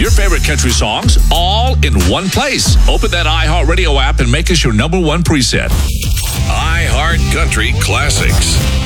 your favorite country songs all in one place. Open that iHeartRadio app and make us your number one preset. iHeart Country Classics.